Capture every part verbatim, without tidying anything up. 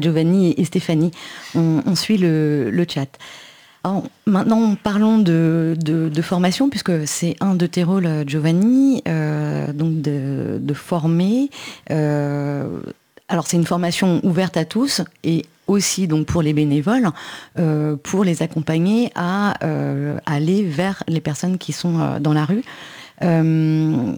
Giovanni et Stéphanie. On, on suit le, le chat. Alors, maintenant, parlons de, de, de formation, puisque c'est un de tes rôles, Giovanni, euh, donc de, de former. Euh, alors, c'est une formation ouverte à tous et aussi donc pour les bénévoles, euh, pour les accompagner à euh, aller vers les personnes qui sont euh, dans la rue. Euh,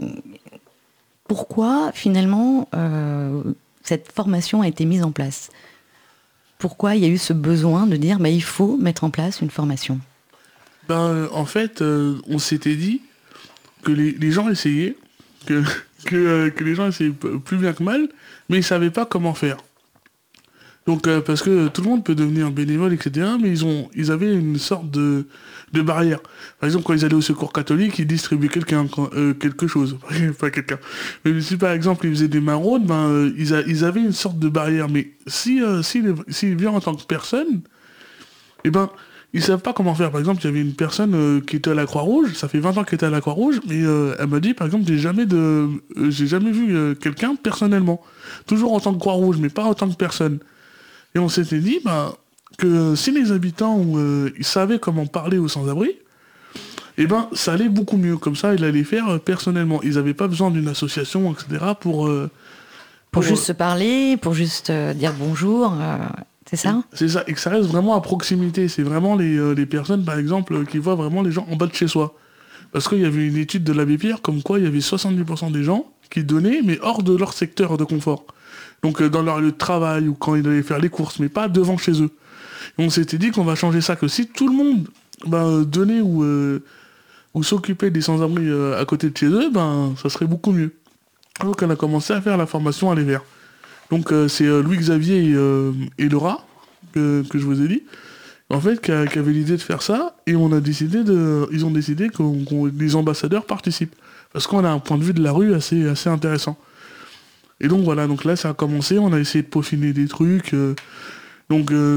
pourquoi, finalement, euh, cette formation a été mise en place ? Pourquoi il y a eu ce besoin de dire bah, il faut mettre en place une formation ? Ben, euh, en fait, euh, on s'était dit que les, les gens essayaient, que, que, euh, que les gens essayaient plus bien que mal, mais ils ne savaient pas comment faire. Donc, euh, parce que tout le monde peut devenir bénévole, et cetera, mais ils, ont, ils avaient une sorte de, de barrière. Par exemple, quand ils allaient au secours catholique, ils distribuaient quelqu'un, euh, quelque chose. Pas quelqu'un. Mais si par exemple ils faisaient des maraudes, ben, euh, ils, a, ils avaient une sorte de barrière. Mais si, euh, s'ils si viennent en tant que personne, eh ben, ils savent pas comment faire. Par exemple, il y avait une personne euh, qui était à la Croix-Rouge, ça fait vingt ans qu'elle était à la Croix-Rouge, mais euh, elle m'a dit, par exemple, j'ai jamais de, euh, j'ai jamais vu euh, quelqu'un personnellement. Toujours en tant que Croix-Rouge, mais pas en tant que personne. Et on s'était dit bah, que si les habitants euh, ils savaient comment parler aux sans-abri, eh ben, ça allait beaucoup mieux. Comme ça, ils allaient faire euh, personnellement. Ils n'avaient pas besoin d'une association, et cetera pour... Euh, pour, pour juste euh, se parler, pour juste euh, dire bonjour, euh, c'est ça ? C'est ça, et que ça reste vraiment à proximité. C'est vraiment les, euh, les personnes, par exemple, qui voient vraiment les gens en bas de chez soi. Parce qu'il y avait une étude de l'abbé Pierre, comme quoi il y avait soixante-dix pour cent des gens qui donnaient, mais hors de leur secteur de confort. Donc euh, dans leur lieu de travail ou quand ils allaient faire les courses, mais pas devant chez eux. Et on s'était dit qu'on va changer ça, que si tout le monde ben, donnait ou, euh, ou s'occupait des sans-abri euh, à côté de chez eux, ben ça serait beaucoup mieux. Donc on a commencé à faire la formation à l'Évert. Donc euh, c'est euh, Louis-Xavier et, euh, et Laura, que, que je vous ai dit, en fait, qui, a, qui avait l'idée de faire ça, et on a décidé de, ils ont décidé que qu'on, les ambassadeurs participent. Parce qu'on a un point de vue de la rue assez, assez intéressant. Et donc voilà, donc là ça a commencé, on a essayé de peaufiner des trucs. Euh, donc euh,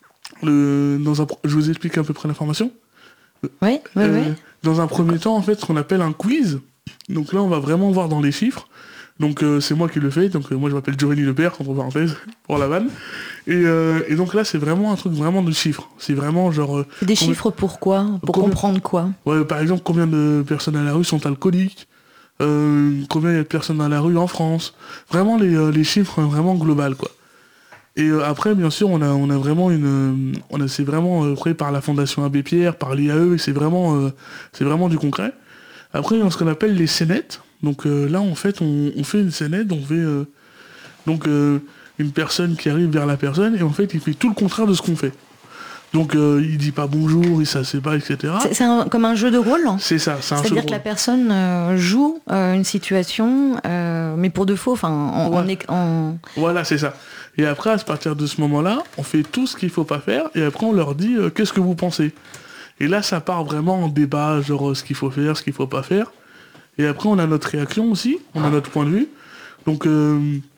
le, dans un, je vous explique à peu près l'information. Oui, oui, euh, oui. Dans un premier temps, en fait, ce qu'on appelle un quiz. Donc là, on va vraiment voir dans les chiffres. Donc euh, c'est moi qui le fais, donc euh, moi je m'appelle Giovanni Le Père, entre parenthèses, pour la vanne. Et, euh, et donc là, c'est vraiment un truc vraiment de chiffres. C'est vraiment genre... Euh, des combien... chiffres pourquoi Pour combien... comprendre quoi Ouais, par exemple, combien de personnes à la rue sont alcooliques Euh, combien il y a de personnes dans la rue en France, vraiment les, euh, les chiffres vraiment global quoi. Et euh, après bien sûr on a on a vraiment une euh, on a c'est vraiment euh, créé par la Fondation Abbé Pierre, par l'I A E, et c'est vraiment euh, c'est vraiment du concret. Après il y a ce qu'on appelle les scénettes. Donc euh, là en fait on, on fait une scénette, on fait euh, donc euh, une personne qui arrive vers la personne et en fait il fait tout le contraire de ce qu'on fait. Donc euh, il dit pas bonjour, il s'assied pas, et cetera. C'est, c'est un, comme un jeu de rôle. C'est ça, c'est un C'est-à-dire jeu de que rôle. la personne euh, joue euh, une situation, euh, mais pour de faux, enfin, en, ouais. en, en... Voilà, c'est ça. Et après, à partir de ce moment-là, on fait tout ce qu'il faut pas faire, et après on leur dit euh, qu'est-ce que vous pensez. Et là, ça part vraiment en débat, genre euh, ce qu'il faut faire, ce qu'il faut pas faire. Et après, on a notre réaction aussi, on a notre point de vue. Donc, euh,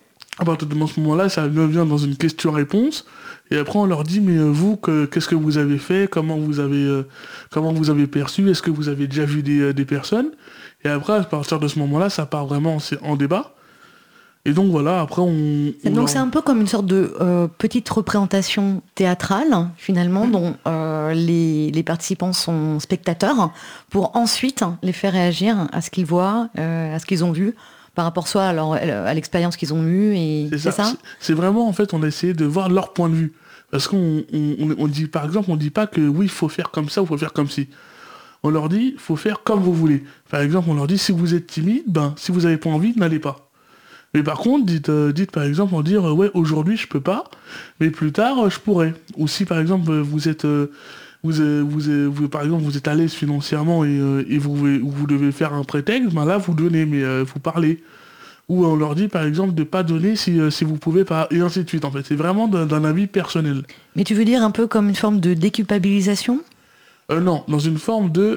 à partir de ce moment-là, ça vient dans une question-réponse. Et après, on leur dit, mais euh, vous, que, qu'est-ce que vous avez fait, comment vous avez, euh, comment vous avez perçu, est-ce que vous avez déjà vu des, euh, des personnes. Et après, à partir de ce moment-là, ça part vraiment en, en débat. Et donc voilà, après on... on donc leur... c'est un peu comme une sorte de euh, petite représentation théâtrale, finalement, mmh. dont euh, les, les participants sont spectateurs, pour ensuite les faire réagir à ce qu'ils voient, euh, à ce qu'ils ont vu, par rapport soit à, leur, à l'expérience qu'ils ont eue, et c'est, c'est ça, ça c'est, c'est vraiment, en fait, on a essayé de voir leur point de vue. Parce qu'on on, on dit, par exemple, on dit pas que oui, il faut faire comme ça ou il faut faire comme ci. On leur dit, il faut faire comme vous voulez. Par exemple, on leur dit, si vous êtes timide, ben, si vous n'avez pas envie, n'allez pas. Mais par contre, dites, euh, dites par exemple, en dire, euh, ouais, aujourd'hui je peux pas, mais plus tard euh, je pourrais. Ou si par exemple vous êtes, euh, vous, euh, vous, euh, vous, par exemple, vous êtes à l'aise financièrement et, euh, et vous, vous devez faire un prétexte, ben là vous donnez, mais euh, vous parlez. Ou on leur dit par exemple de pas donner si, euh, si vous pouvez pas, et ainsi de suite. En fait, c'est vraiment d'un, d'un avis personnel. Mais tu veux dire un peu comme une forme de déculpabilisation ? euh, Non, dans une forme de,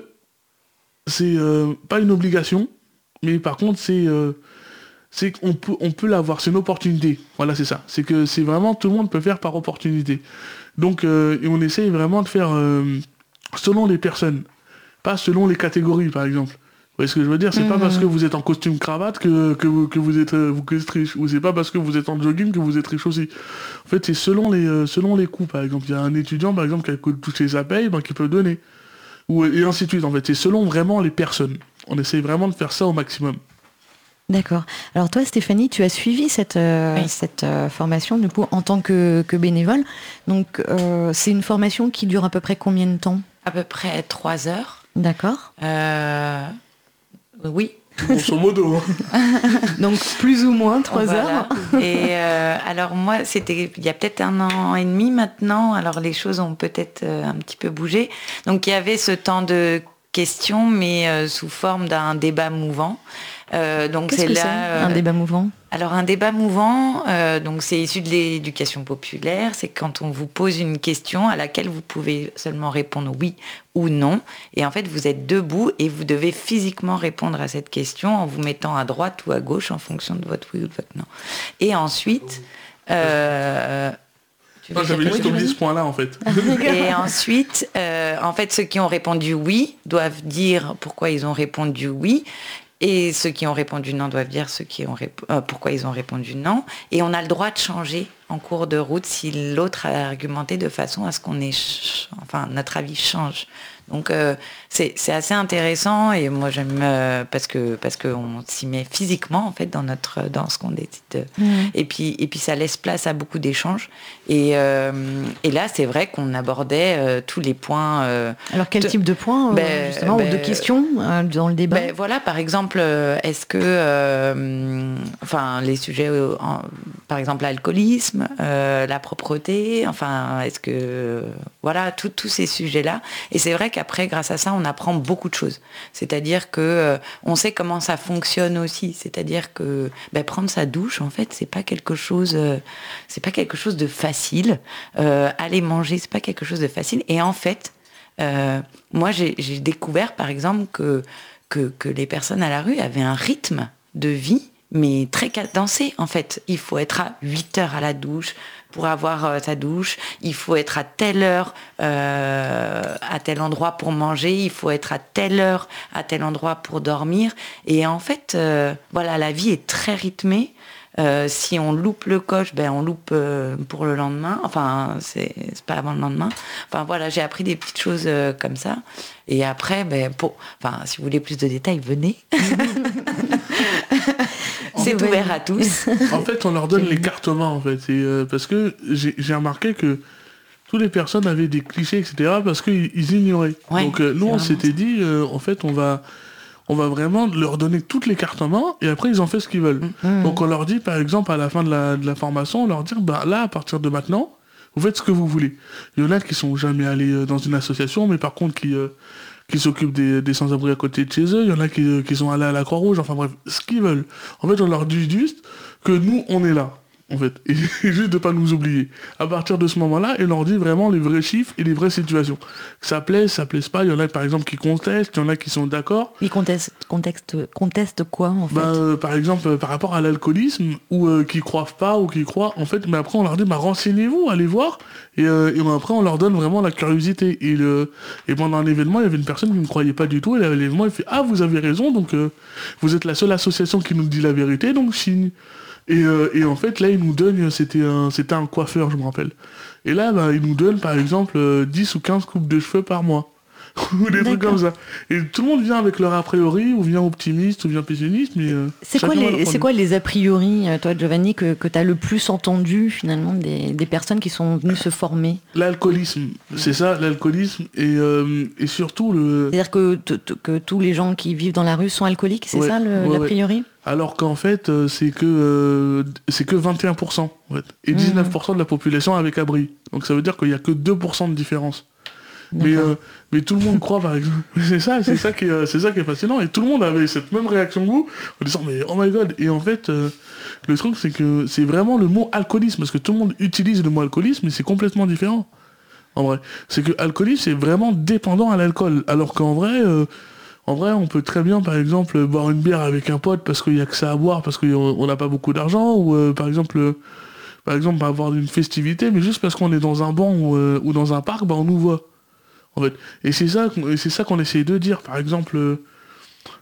c'est euh, pas une obligation, mais par contre c'est euh, c'est qu'on peut, on peut l'avoir, c'est une opportunité. Voilà, c'est ça. C'est que c'est vraiment, tout le monde peut faire par opportunité. Donc, euh, et on essaye vraiment de faire euh, selon les personnes, pas selon les catégories, par exemple. voyez ce que je veux dire? C'est Mmh. pas parce que vous êtes en costume cravate que, que, vous, que vous êtes euh, vous que vous êtes riche. Ou c'est pas parce que vous êtes en jogging que vous êtes riche aussi. En fait, c'est selon les, euh, selon les coûts, par exemple. Il y a un étudiant, par exemple, qui a touché sa paye, ben, qui peut donner. Ou, et ainsi de suite, en fait. C'est selon vraiment les personnes. On essaye vraiment de faire ça au maximum. D'accord. Alors toi, Stéphanie, tu as suivi cette, euh, Oui. cette euh, formation, du coup, en tant que, que bénévole. Donc, euh, c'est une formation qui dure à peu près combien de temps? À peu près trois heures. D'accord. Euh, oui. Grosso modo. Hein. Donc, plus ou moins trois Voilà. heures. Et euh, alors moi, c'était il y a peut-être un an et demi maintenant. Alors les choses ont peut-être euh, un petit peu bougé. Donc il y avait ce temps de questions, mais euh, sous forme d'un débat mouvant. Euh, donc Qu'est-ce c'est que là c'est, euh, un débat mouvant? Alors un débat mouvant, euh, donc c'est issu de l'éducation populaire. C'est quand on vous pose une question à laquelle vous pouvez seulement répondre oui ou non. Et en fait, vous êtes debout et vous devez physiquement répondre à cette question en vous mettant à droite ou à gauche en fonction de votre oui ou de votre non. Et ensuite, euh, tu veux Moi, j'avais dire juste quelque oublié chose ce point-là, en fait. Et ensuite, euh, en fait, ceux qui ont répondu oui doivent dire pourquoi ils ont répondu oui. Et ceux qui ont répondu non doivent dire ceux qui ont répo- euh, pourquoi ils ont répondu non. Et on a le droit de changer en cours de route si l'autre a argumenté de façon à ce qu'on ait, ch- enfin, notre avis change. Donc euh, c'est, c'est assez intéressant et moi j'aime euh, parce que parce qu'on s'y met physiquement en fait dans notre dans ce qu'on décide. De... Mmh. Et puis et puis ça laisse place à beaucoup d'échanges. Et euh, et là c'est vrai qu'on abordait euh, tous les points. Euh, Alors, quel de... type de points, euh, ben, justement, ben, ou de questions euh, dans le débat? Ben, voilà, par exemple, euh, est-ce que, euh, enfin, les sujets, euh, en, par exemple, l'alcoolisme, euh, la propreté, enfin, est-ce que, euh, voilà, tous ces sujets-là. Et c'est vrai qu'après, grâce à ça, on apprend beaucoup de choses. C'est-à-dire que euh, on sait comment ça fonctionne aussi. C'est-à-dire que ben, prendre sa douche, en fait, c'est pas quelque chose, euh, c'est pas quelque chose de facile. Euh, aller manger, c'est pas quelque chose de facile. Et en fait, euh, moi, j'ai, j'ai découvert, par exemple, que Que, que les personnes à la rue avaient un rythme de vie, mais très cadencé, en fait. Il faut être à huit heures à la douche pour avoir euh, sa douche. Il faut être à telle heure euh, à tel endroit pour manger. Il faut être à telle heure à tel endroit pour dormir. Et en fait, euh, voilà, la vie est très rythmée. Euh, si on loupe le coche, ben on loupe euh, pour le lendemain. Enfin, c'est, c'est pas avant le lendemain. Enfin voilà, j'ai appris des petites choses euh, comme ça. Et après, ben pour, enfin, si vous voulez plus de détails, venez. C'est Ouais. ouvert à tous. En fait, on leur donne les cartes main, en fait. Et, euh, parce que j'ai, j'ai remarqué que toutes les personnes avaient des clichés, et cetera, parce qu'ils ils ignoraient. Ouais, Donc euh, nous, c'est on vraiment s'était ça. dit, euh, en fait, on va, on va vraiment leur donner toutes les cartes en main, et après, ils en font ce qu'ils veulent. Mmh. Donc on leur dit, par exemple, à la fin de la, de la formation, on leur dit, bah, là, à partir de maintenant, vous faites ce que vous voulez. Il y en a qui sont jamais allés euh, dans une association, mais par contre, qui... euh, qui s'occupent des, des sans-abri à côté de chez eux, il y en a qui, euh, qui sont allés à la Croix-Rouge, enfin bref, ce qu'ils veulent. En fait, on leur dit juste que nous, on est là, en fait, et, et juste de pas nous oublier. À partir de ce moment-là, on leur dit vraiment les vrais chiffres et les vraies situations. Que ça plaise, ça plaise pas, il y en a par exemple qui contestent, il y en a qui sont d'accord. Ils contestent, contestent, contestent quoi, en fait? Bah, euh, par exemple, euh, par rapport à l'alcoolisme, ou euh, qui croient pas, ou qui croient, en fait, mais après on leur dit, bah renseignez-vous, allez voir, et, euh, et après on leur donne vraiment la curiosité. Et, le, et pendant l'événement, il y avait une personne qui ne croyait pas du tout, et à l'événement, il fait, ah, vous avez raison, donc euh, vous êtes la seule association qui nous dit la vérité, donc signe. Et, euh, et en fait, là, il nous donne, c'était un, c'était un coiffeur, je me rappelle. Et là, bah, il nous donne, par exemple, euh, dix ou quinze coupes de cheveux par mois. Ou des trucs D'accord. comme ça. Et tout le monde vient avec leur a priori, ou vient optimiste, ou vient pessimiste, mais... euh, C'est quoi, chacun va leur les, prendre. c'est quoi les a priori, euh, toi, Giovanni, que, que tu as le plus entendu, finalement, des, des personnes qui sont venues se former? L'alcoolisme, c'est ça, l'alcoolisme, et, euh, et surtout le... C'est-à-dire que, t- t- que tous les gens qui vivent dans la rue sont alcooliques, c'est Ouais, ça, le, ouais, l'a ouais. priori? Alors qu'en fait, euh, c'est que euh, c'est que vingt et un pour cent, en fait, et dix-neuf pour cent de la population avec abri. Donc ça veut dire qu'il n'y a que deux pour cent de différence. Mais, D'accord. euh, mais tout le monde croit, par exemple. C'est ça, c'est ça qui est, euh, c'est ça qui est fascinant. Et tout le monde avait cette même réaction que vous, en disant mais oh my god. Et en fait, euh, le truc c'est que c'est vraiment le mot alcoolisme, parce que tout le monde utilise le mot alcoolisme, mais c'est complètement différent. En vrai, c'est que alcoolisme c'est vraiment dépendant à l'alcool, alors qu'en vrai, euh, en vrai, on peut très bien, par exemple, boire une bière avec un pote parce qu'il y a que ça à boire, parce qu'on n'a pas beaucoup d'argent, ou euh, par exemple. Euh, par exemple, avoir une festivité, mais juste parce qu'on est dans un banc ou, euh, ou dans un parc, bah on nous voit. En fait. Et c'est ça, qu'on- et c'est ça qu'on essaye de dire. Par exemple, euh,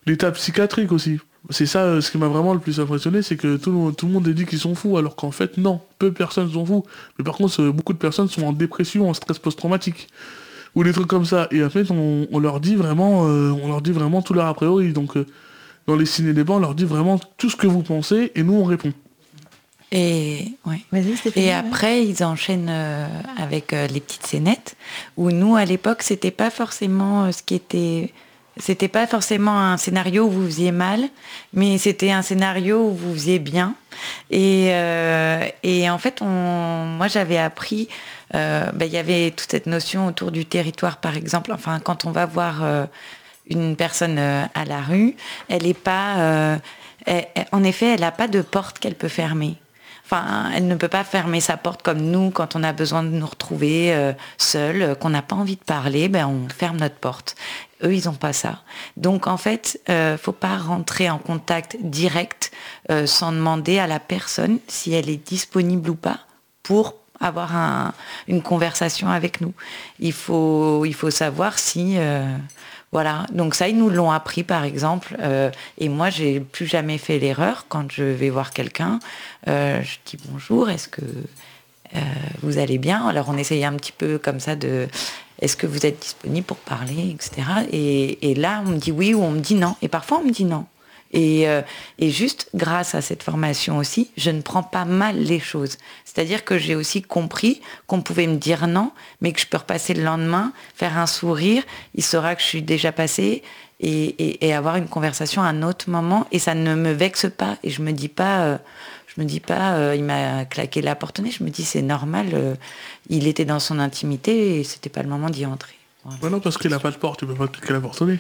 l'état psychiatrique aussi. C'est ça, euh, ce qui m'a vraiment le plus impressionné, c'est que tout, le- tout le monde dit qu'ils sont fous, alors qu'en fait, non, peu de personnes sont fous. Mais par contre, euh, beaucoup de personnes sont en dépression, en stress post-traumatique, ou des trucs comme ça. Et en fait, on, on leur dit vraiment, euh, on leur dit vraiment tout leur a priori. Donc, euh, dans les ciné-débats, on leur dit vraiment tout ce que vous pensez, et nous, on répond. Et, ouais. Vas-y, Stéphanie, et ouais. après, ils enchaînent euh, avec euh, les petites scénettes, où nous, à l'époque, c'était pas forcément euh, ce qui était... C'était pas forcément un scénario où vous faisiez mal, mais c'était un scénario où vous faisiez bien. Et, euh, et en fait, on, moi, j'avais appris... Euh, ben, y avait toute cette notion autour du territoire, par exemple. Enfin, quand on va voir euh, une personne euh, à la rue, elle est pas... Euh, elle, elle, en effet, elle n'a pas de porte qu'elle peut fermer. Enfin, elle ne peut pas fermer sa porte comme nous, quand on a besoin de nous retrouver euh, seuls, euh, qu'on n'a pas envie de parler, ben on ferme notre porte. Eux, ils n'ont pas ça. Donc, en fait, euh, faut pas rentrer en contact direct euh, sans demander à la personne si elle est disponible ou pas pour avoir un, une conversation avec nous. Il faut, il faut savoir si... Euh, Voilà, donc ça, ils nous l'ont appris, par exemple. Euh, et moi, j'ai plus jamais fait l'erreur. Quand je vais voir quelqu'un, euh, je dis bonjour, est-ce que euh, vous allez bien? Alors, on essayait un petit peu comme ça de... Est-ce que vous êtes disponible pour parler, et cetera. Et, et là, on me dit oui ou on me dit non. Et parfois, on me dit non. Et, euh, et juste grâce à cette formation aussi, je ne prends pas mal les choses. C'est-à-dire que j'ai aussi compris qu'on pouvait me dire non, mais que je peux repasser le lendemain, faire un sourire, il saura que je suis déjà passée et, et, et avoir une conversation à un autre moment. Et ça ne me vexe pas. Et je me dis pas, euh, je me dis pas, euh, il m'a claqué la porte au nez. Je me dis c'est normal. Euh, il était dans son intimité et c'était pas le moment d'y entrer. Voilà. Ouais, non, parce qu'il n'a pas de porte, tu peux pas claquer la porte au nez.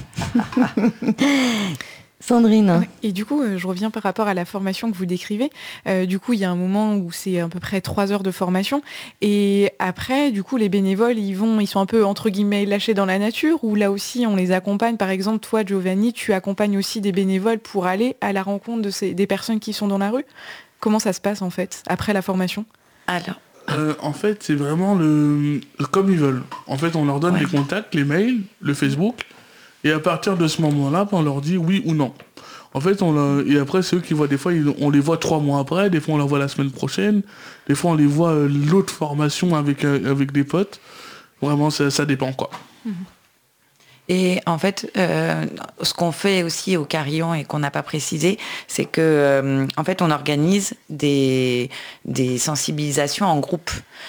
Sandrine. Et du coup, euh, je reviens par rapport à la formation que vous décrivez. Euh, du coup, il y a un moment où c'est à peu près trois heures de formation. Et après, du coup, les bénévoles, ils vont, ils sont un peu, entre guillemets, lâchés dans la nature, ou là aussi, on les accompagne. Par exemple, toi, Giovanni, tu accompagnes aussi des bénévoles pour aller à la rencontre de ces, des personnes qui sont dans la rue. Comment ça se passe, en fait, après la formation? Alors, Euh, en fait, c'est vraiment le comme ils veulent. En fait, on leur donne Ouais. les contacts, les mails, le Facebook, et à partir de ce moment-là, on leur dit oui ou non. En fait, on leur- et après, c'est eux qui voient, des fois, ils- on les voit trois mois après, des fois, on les voit la semaine prochaine, des fois, on les voit euh, l'autre formation avec, euh, avec des potes. Vraiment, ça, ça dépend, quoi. Et en fait, euh, ce qu'on fait aussi au Carillon et qu'on n'a pas précisé, c'est que euh, en fait, on organise des, des sensibilisations en groupe.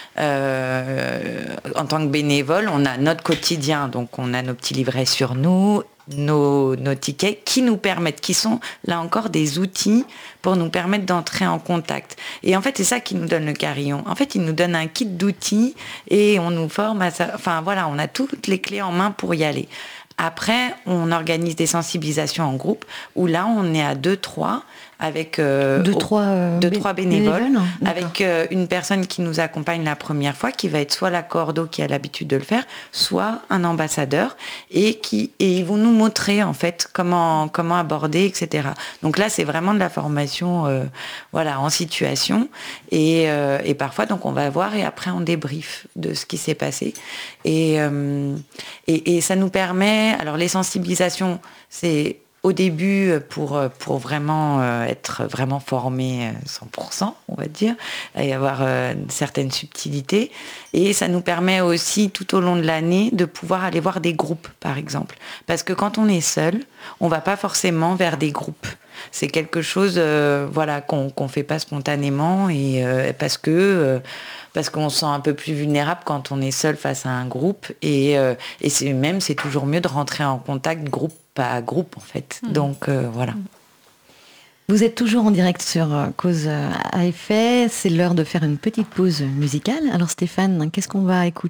Euh, en tant que bénévole, on a notre quotidien, donc on a nos petits livrets sur nous, nos, nos tickets qui nous permettent, qui sont là encore des outils pour nous permettre d'entrer en contact. Et en fait, c'est ça qui nous donne le Carillon. En fait, il nous donne un kit d'outils et on nous forme à ça. Enfin voilà, on a toutes les clés en main pour y aller. Après, on organise des sensibilisations en groupe où là, on est à deux, trois avec euh, Deux, au- trois, euh, deux, bé- trois bénévoles, bénévoles, d'accord. avec euh, une personne qui nous accompagne la première fois, qui va être soit la cordeau qui a l'habitude de le faire, soit un ambassadeur, et qui et ils vont nous montrer en fait comment comment aborder, et cetera. Donc là, c'est vraiment de la formation, euh, voilà, en situation, et, euh, et parfois donc on va voir et après on débrief de ce qui s'est passé, et, euh, et et ça nous permet, alors les sensibilisations, c'est au début, pour, pour vraiment euh, être vraiment formé cent pour cent, on va dire, et avoir euh, certaines subtilités. Et ça nous permet aussi, tout au long de l'année, de pouvoir aller voir des groupes, par exemple. Parce que quand on est seul, on ne va pas forcément vers des groupes. C'est quelque chose euh, voilà, qu'on qu'on fait pas spontanément, et, euh, parce que... Euh, parce qu'on se sent un peu plus vulnérable quand on est seul face à un groupe. Et, euh, et c'est même, c'est toujours mieux de rentrer en contact groupe à groupe, en fait. Mmh. Donc, euh, voilà. Vous êtes toujours en direct sur Cause à effet. C'est l'heure de faire une petite pause musicale. Alors Stéphane, qu'est-ce qu'on va écouter ?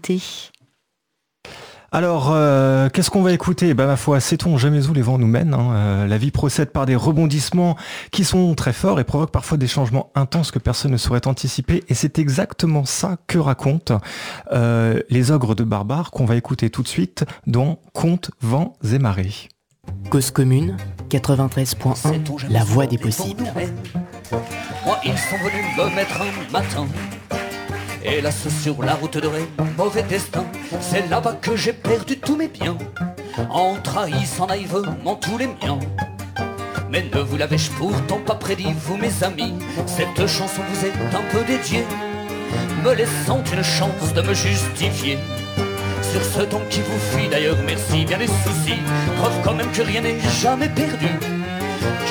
Alors, euh, qu'est-ce qu'on va écouter ? Bah, ma foi, sait-on jamais où les vents nous mènent, hein. euh, La vie procède par des rebondissements qui sont très forts et provoquent parfois des changements intenses que personne ne saurait anticiper. Et c'est exactement ça que racontent euh, les ogres de Barbare qu'on va écouter tout de suite dans Contes, vents et marées. Cause commune, quatre-vingt-treize point un, la voix des possibles. Moi, ils sont venus me mettre un matin. Hélas, sur la route de Rennes, mauvais destin. C'est là-bas que j'ai perdu tous mes biens. en trahissant naïvement tous les miens. Mais ne vous l'avais-je pourtant pas prédit, vous mes amis, cette chanson vous est un peu dédiée, me laissant une chance de me justifier. Sur ce ton qui vous fuit d'ailleurs, merci bien les soucis, preuve quand même que rien n'est jamais perdu,